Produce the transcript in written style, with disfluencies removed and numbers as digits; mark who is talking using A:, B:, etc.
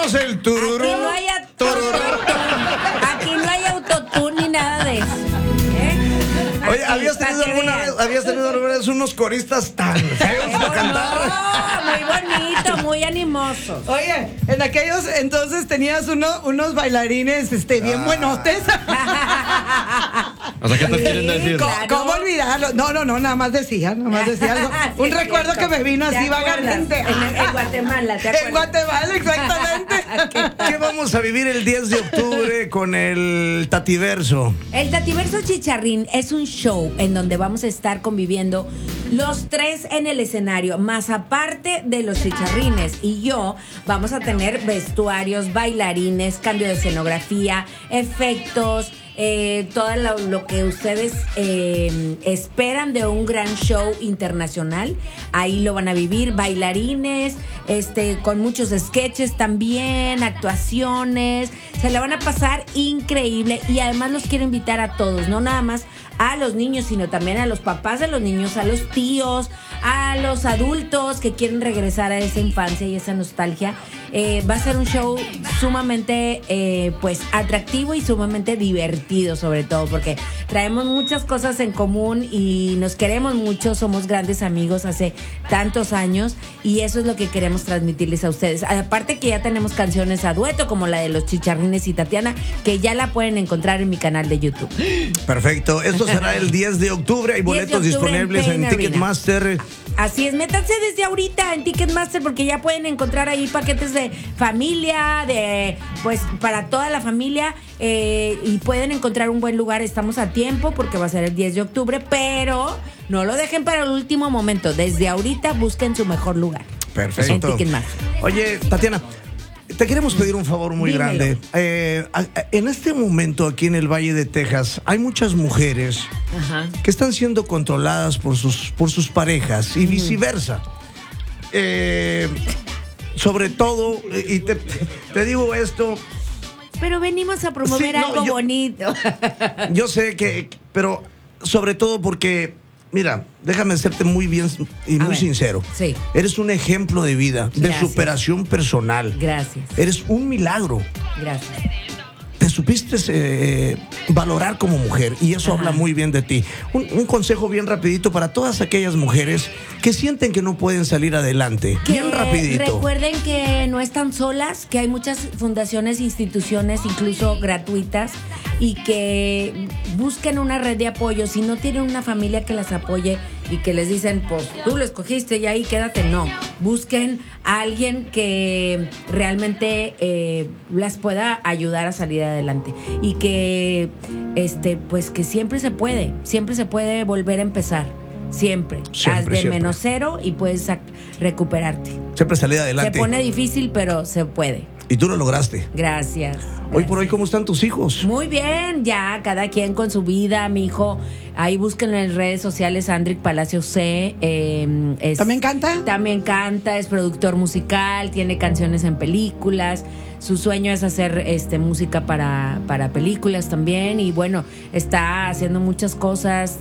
A: Ponemos el tururú.
B: Aquí no hay autotune ni nada de eso.
A: Oye, ¿habías tenido alguna vez unos coristas tan feos para cantar?
B: No, muy bonito, muy animosos.
C: Oye, en aquellos entonces tenías unos bailarines bien buenotes.
A: O sea, ¿qué te quieren decir?
B: Claro.
C: ¿Cómo olvidarlo? No, nada más decía algo.
B: Sí,
C: Un recuerdo que me vino así vagamente.
B: En Guatemala, ¿te acuerdas?
C: En Guatemala, exactamente.
A: ¿Qué vamos a vivir el 10 de octubre con el Tativerso?
B: El Tativerso Chicharrín es un show en donde vamos a estar conviviendo los tres en el escenario, más aparte de los chicharrines y yo, vamos a tener vestuarios, bailarines, cambio de escenografía, efectos, todo lo que ustedes esperan de un gran show internacional. Ahí lo van a vivir, bailarines, con muchos sketches también, actuaciones. Se la van a pasar increíble y además los quiero invitar a todos, no nada más a los niños, sino también a los papás de los niños, a los tíos, a los adultos que quieren regresar a esa infancia y esa nostalgia. Va a ser un show sumamente atractivo y sumamente divertido, sobre todo porque traemos muchas cosas en común y nos queremos mucho, somos grandes amigos hace tantos años y eso es lo que queremos transmitirles a ustedes. Aparte que ya tenemos canciones a dueto como la de los Chicharrines y Tatiana, que ya la pueden encontrar en mi canal de YouTube.
A: Perfecto, esto será el 10 de octubre, hay boletos disponibles en Ticketmaster.
B: Así es, métanse desde ahorita en Ticketmaster porque ya pueden encontrar ahí paquetes de familia, para toda la familia y pueden encontrar un buen lugar. Estamos a tiempo porque va a ser el 10 de octubre, pero no lo dejen para el último momento. Desde ahorita busquen su mejor lugar.
A: Perfecto.
B: En Ticketmaster.
A: Oye, Tatiana, te queremos pedir un favor muy
B: Dímelo.
A: grande. En este momento aquí en el Valle de Texas hay muchas mujeres que están siendo controladas por sus parejas y viceversa. Sobre todo, y te digo esto.
B: Pero venimos a promover algo bonito.
A: Yo sé pero sobre todo porque, mira, déjame serte muy bien y muy sincero.
B: Sí.
A: Eres un ejemplo de vida, de
B: Gracias.
A: superación personal.
B: Gracias.
A: Eres un milagro.
B: Gracias.
A: Te supiste valorar como mujer y eso habla muy bien de ti. Un consejo bien rapidito para todas aquellas mujeres que sienten que no pueden salir adelante. Bien rapidito.
B: Recuerden que no están solas, que hay muchas fundaciones, instituciones, incluso gratuitas, y que busquen una red de apoyo. Si no tienen una familia que las apoye y que les dicen, pues tú lo escogiste y ahí quédate, no. Busquen a alguien que realmente las pueda ayudar a salir adelante y que que siempre se puede volver a empezar. Siempre. Haz de menos cero y puedes recuperarte.
A: Siempre salir adelante.
B: Se pone difícil, pero se puede.
A: Y tú lo lograste.
B: Gracias.
A: Hoy por hoy, ¿cómo están tus hijos?
B: Muy bien, ya cada quien con su vida. Mi hijo, ahí búsquenlo en redes sociales, Andrick Palacio C.
C: ¿También canta?
B: También canta, es productor musical, tiene canciones en películas. Su sueño es hacer música para películas también. Y bueno, está haciendo muchas cosas.